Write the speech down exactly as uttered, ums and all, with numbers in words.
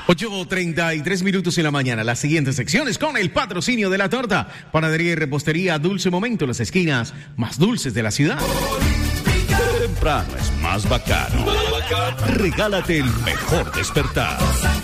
ocho treinta y tres minutos en la mañana. Las siguientes secciones con el patrocinio de la torta. Panadería y repostería Dulce Momento, las esquinas más dulces de la ciudad. Temprano es más bacano. Regálate el mejor despertar.